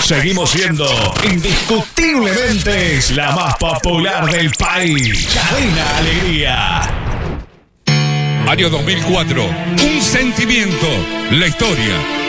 Seguimos siendo indiscutiblemente la más popular del país. Cadena Alegría. Año 2004. Un sentimiento. La historia